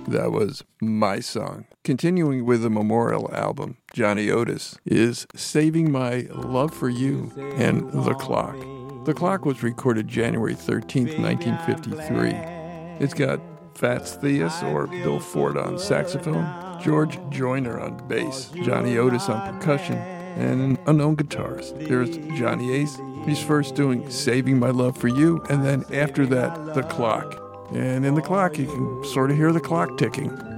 That was My Song. Continuing with the Memorial album, Johnny Otis is Saving My Love for You and The Clock. The Clock was recorded January 13th, 1953. It's got Fats Theus or Bill Ford on saxophone, George Joyner on bass, Johnny Otis on percussion, and an unknown guitarist. There's Johnny Ace. He's first doing Saving My Love for You, and then after that, The Clock. And in The Clock, you can sort of hear the clock ticking.